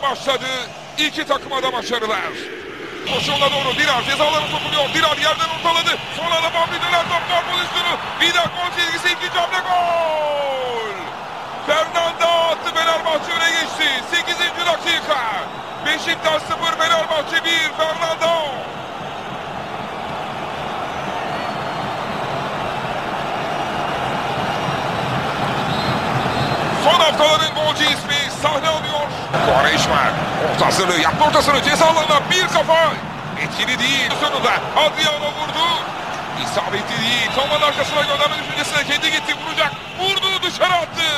başladı. İki takıma da başarılar. Koşuğuna doğru Dirar cezalarına sokuluyor. Dirar yerden ortaladı. Sonra da Fabri döner top gol pozisyonu. Vida gol çizgisi, ikinci hamle gol. Fernando attı, Fenerbahçe öne geçti. 8. dakika. Beşiktaş 0, Fenerbahçe 1. Fernando. Son haftaların golcü ismi sahne alıyor. Quaresma orta hazırlığı yaptı, ortasını ceza alanına bir kafa. Etkili değil. Sonunda Adriano vurdu. İsabetli değil. Toman arkasına gönderme düşüncesine kendi gitti, vuracak. Vurdu, dışarı attı.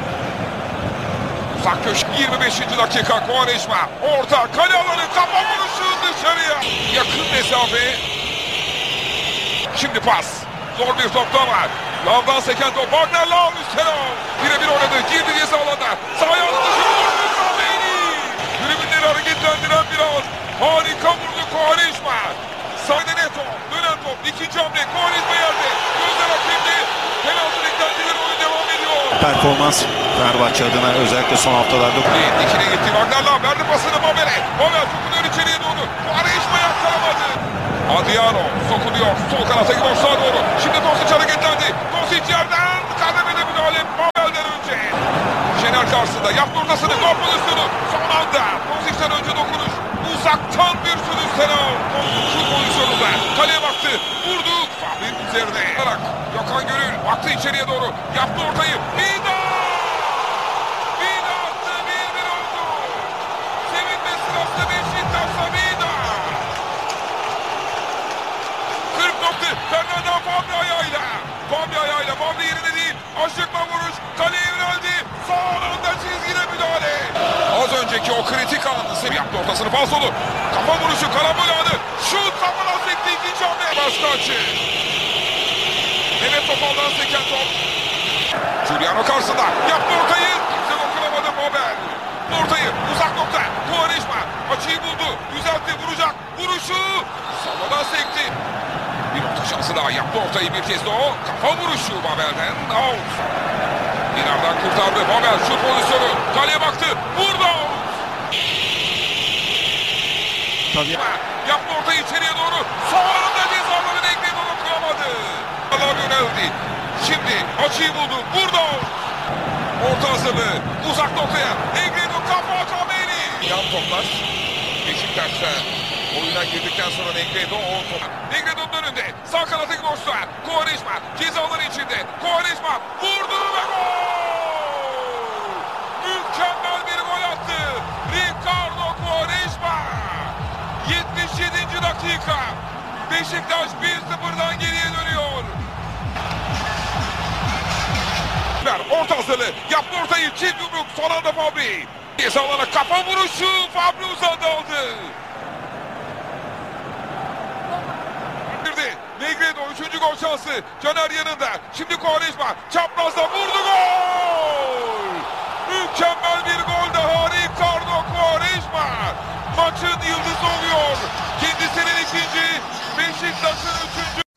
Uzak köşe 25. dakika. Quaresma orta kale alanı, kafa vuruşu dışarıya. Yakın mesafe. Şimdi pas. Zor bir top daha var. Lavdan seken top. Wagner Lav üstüne. Birebir oynadı. Girdi ceza alana. Sahaya attı. Tribünleri hareketlendiren bir an. Harika vurdu Quaresma. Sahne top. Dönen top. İkinci hamle. Quaresma yerde. Gözler hakimdi. Penaltı beklentileri, oyun devam ediyor. Performans Fenerbahçe adına özellikle son haftalarda. İkine gitti. Wagner Lav verdi pasını Babel'e. Babel sokuluyor içeriye doğru. Quaresma yakalamadı. Adriano sokuluyor. Sol kanata gidiyor, sağa doğru. Şimdi Tosic hareketlendi. Tosic yerden kademede müdahale Babel'den önce. Şener karşısında yaptı ortasını. Gol pozisyonu. Son anda Tosic'ten önce dokunuş. Uzaktan bir sürü Senal. Şut pozisyonunda. Kaleye baktı. Vurdu. Fahri'nin üzerine. Gökhan Gönül baktı içeriye doğru. Yaptı ortayı. Vida! Vida attı. 1-1 oldu. Sevinme sırası Beşiktaş'ta Vida. 40 nokta. Fernando Fabri ayağıyla. Fabri ayağıyla. Fabri yerine değil. Aşıkma vuruş. Kaleye yöneldi. Son anda çizgide müdahale. Az önceki o kritik anı yaptı ortasını, pas dolu. Kafa vuruşu, karambol anı. Şut kafadan sekti, ikinci hamle. Başka açı. Mehmet Topal'dan seken top. Giuliano karşısında. Yaptı ortayı. Kimse dokunamadı Babel. Ortayı uzak nokta. Quaresma açıyı buldu. Düzeltti, vuracak. Vuruşu. Savadan sekti. Bir orta şansı daha, yaptı ortayı bir kez de o. Kafa vuruşu Babel'den. Out. Dinar'dan kurtardı. Babel şut pozisyonu. Kaleye baktı. Vurdu. Tabii. Yaptı ortayı içeriye doğru. Sonunda cezaların ekmeği dokunamadı. Allah yöneldi. Şimdi açıyı buldu. Vurdu. Orta hazırlığı. Uzak noktaya. Negredo kafa Kameni. Yan toplar. Beşiktaş'ta oyuna girdikten sonra Negredo o top. Negredo'nun önünde. Sağ kanatı boşta. Quaresma cezaları içinde. Quaresma vurdu ve gol. Mükemmel bir gol attı. Ricardo Quaresma. 77. dakika. Beşiktaş 1-0'dan geriye dönüyor. Orta hazırlığı. Yaptı ortayı. Çift yumruk. Son anda Fabri. Cezalara kafa vuruşu. Fabri uzadı aldı. Negredo 3. gol şansı. Caner yanında. Şimdi Quaresma çaprazda vurdu, gol.